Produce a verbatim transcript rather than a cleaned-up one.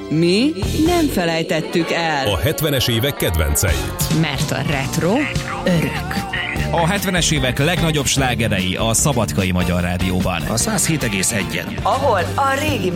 mi nem felejtettük el. A hetvenes évek kedvenceit. Mert a retro örök. A hetvenes évek legnagyobb slágerei a Szabadkai Magyar Rádióban. A száz hét egész egyen. Ahol a régi